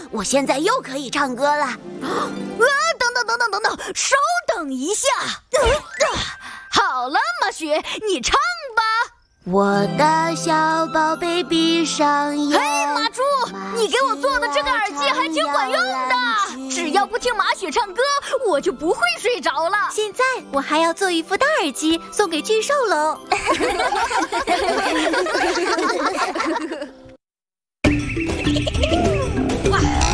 我现在又可以唱歌了。 等等，稍等一下。好了，马雪，你唱吧。 我的小宝贝闭上眼。 嘿，马猪，你给我做的这个耳机还挺管用的，只要不听马雪唱歌，我就不会睡着了。 现在我还要做一副大耳机送给巨兽喽。